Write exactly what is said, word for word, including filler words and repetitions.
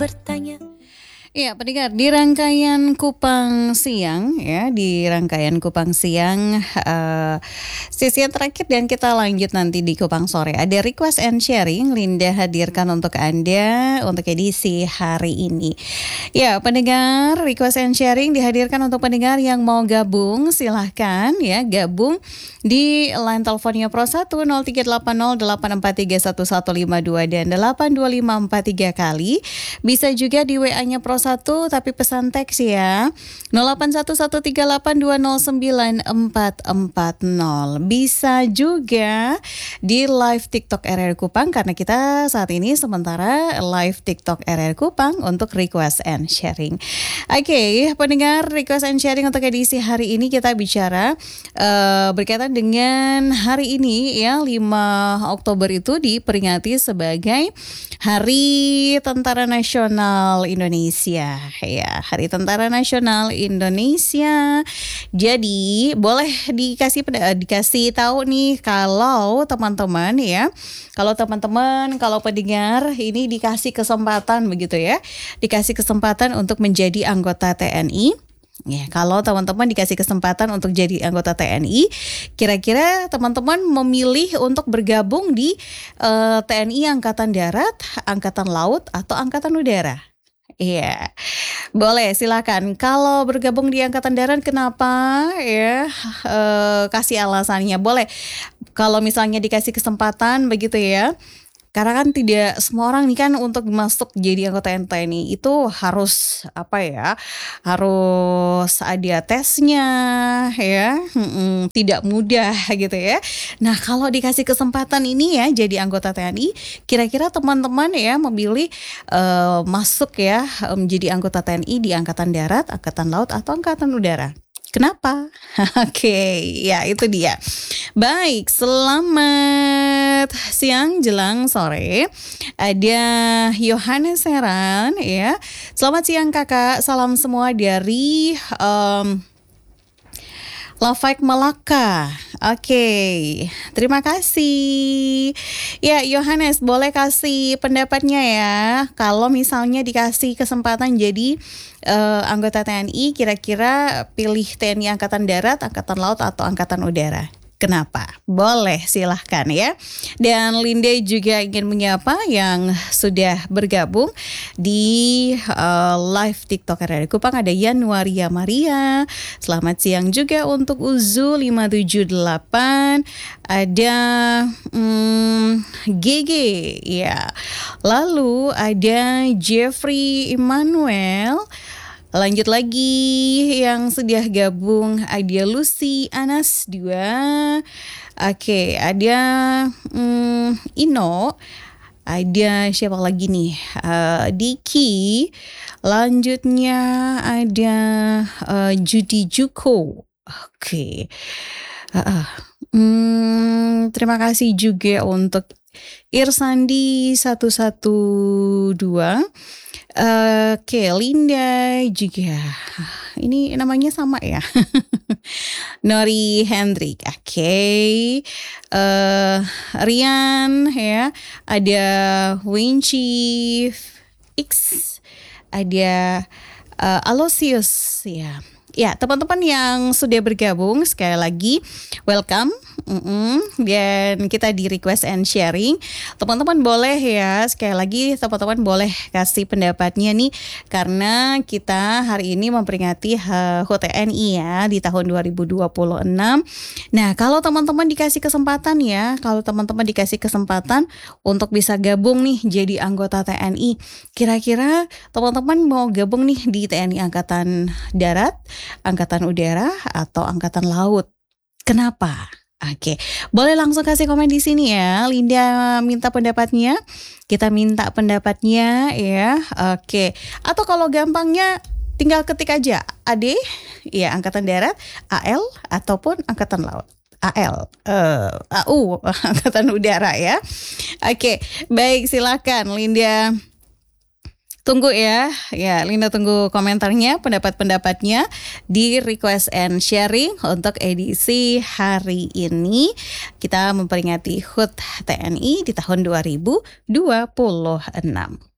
bertanya. Iya, pendengar, di rangkaian Kupang Siang ya, di rangkaian Kupang Siang uh, sesi yang terakhir dan kita lanjut nanti di Kupang Sore. Ada request and sharing Linda hadirkan untuk Anda untuk edisi hari ini. Ya, pendengar, request and sharing dihadirkan untuk pendengar yang mau gabung, silahkan ya gabung di line teleponnya Pro satu nol tiga delapan nol delapan empat tiga satu satu lima dua dan delapan dua lima empat tiga kali. Bisa juga di W A-nya Pro satu tapi pesan teks ya nol delapan satu satu tiga delapan dua nol sembilan empat empat nol. Bisa juga di live TikTok R R Kupang karena kita saat ini sementara live TikTok R R Kupang untuk request and sharing. Oke, okay, pendengar, request and sharing untuk edisi hari ini kita bicara uh, berkaitan dengan hari ini ya, lima Oktober itu diperingati sebagai Hari Tentara Nasional Indonesia. Ya, Hari Tentara Nasional Indonesia. Jadi boleh dikasih dikasih tahu nih kalau teman-teman ya, kalau teman-teman, kalau pendengar ini dikasih kesempatan begitu ya, dikasih kesempatan untuk menjadi anggota T N I. Ya, kalau teman-teman dikasih kesempatan untuk jadi anggota T N I, kira-kira teman-teman memilih untuk bergabung di uh, T N I Angkatan Darat, Angkatan Laut, atau Angkatan Udara? Iya, boleh silakan. Kalau bergabung di Angkatan Darat, kenapa ya? E, kasih alasannya. Boleh. Kalau misalnya dikasih kesempatan begitu ya. Karena kan tidak semua orang nih kan untuk masuk jadi anggota T N I itu harus apa ya, harus ada tesnya ya, hmm, tidak mudah gitu ya. Nah kalau dikasih kesempatan ini ya jadi anggota T N I, kira-kira teman-teman ya memilih uh, masuk ya menjadi anggota T N I di Angkatan Darat, Angkatan Laut atau Angkatan Udara? Kenapa? Oke, okay, ya itu dia. Baik, selamat siang jelang sore. Ada Yohanes Heran ya. Selamat siang kakak, salam semua dari um, Lafayette Malaka. Oke, okay. Terima kasih. Ya, Yohanes, boleh kasih pendapatnya ya. Kalau misalnya dikasih kesempatan jadi uh, anggota T N I, kira-kira pilih T N I Angkatan Darat, Angkatan Laut, atau Angkatan Udara? Kenapa? Boleh, silahkan ya. Dan Linda juga ingin menyapa yang sudah bergabung di uh, live TikTok R R Kupang. Ada Yanuaria Maria. Selamat siang juga untuk Uzu lima tujuh delapan. Ada hmm, G G ya. Lalu ada Jeffrey Emmanuel. Lanjut lagi yang sudah gabung, ada Lucy Anas dua. Oke, ada um, Ino. Ada siapa lagi nih? Uh, Diki. Lanjutnya ada uh, Judy Juko. Oke. Uh, uh. Hmm, terima kasih juga untuk Irsandi satu satu dua. Oke, okay, Linda juga. Ini namanya sama ya. Nori Hendrik. Oke. Okay. Uh, Rian ya. Ada Winchi X. Ada uh, Alosius ya. Ya, teman-teman yang sudah bergabung sekali lagi welcome. Mm-mm. Dan kita di request and sharing. Teman-teman boleh ya, sekali lagi teman-teman boleh kasih pendapatnya nih, karena kita hari ini memperingati H U T N I ya di tahun dua ribu dua puluh enam. Nah, kalau teman-teman dikasih kesempatan ya, kalau teman-teman dikasih kesempatan untuk bisa gabung nih jadi anggota T N I, kira-kira teman-teman mau gabung nih di T N I Angkatan Darat, Angkatan Udara, atau Angkatan Laut? Kenapa? Oke, boleh langsung kasih komen di sini ya. Linda minta pendapatnya, kita minta pendapatnya ya. Oke, atau kalau gampangnya tinggal ketik aja A D, ya Angkatan Darat, A L, ataupun Angkatan Laut. A L, uh, A U, Angkatan Udara ya. Oke, baik, silakan Linda. Tunggu ya, ya Linda tunggu komentarnya, pendapat-pendapatnya di request and sharing untuk edisi hari ini. Kita memperingati H U T T N I di tahun dua ribu dua puluh enam.